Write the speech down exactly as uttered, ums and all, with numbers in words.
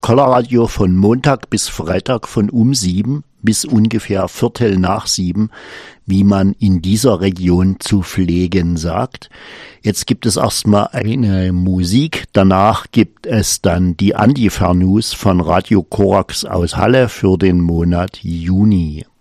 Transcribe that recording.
Colorradio von Montag bis Freitag von um sieben bis ungefähr Viertel nach sieben, wie man in dieser Region zu pflegen sagt. Jetzt gibt es erstmal eine Musik, danach gibt es dann die Antifa-News von Radio Korax aus Halle für den Monat Juni.